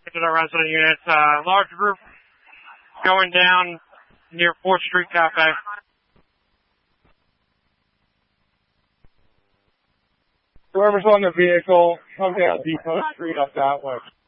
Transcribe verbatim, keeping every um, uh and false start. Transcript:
to the resident units. Uh, large group going down near fourth Street Cafe. Whoever's on the vehicle, come down Depot Street up that way.